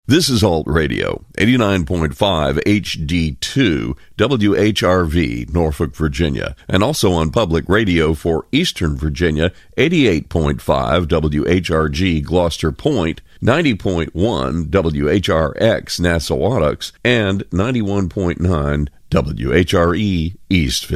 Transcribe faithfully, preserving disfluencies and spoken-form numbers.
This is Alt Radio, eighty-nine point five H D two, W H R V, Norfolk, Virginia, and also on public radio for Eastern Virginia, eighty-eight point five W H R G, Gloucester Point, ninety point one W H R X, Nassawadox, and ninety-one point nine W H R E, Eastville.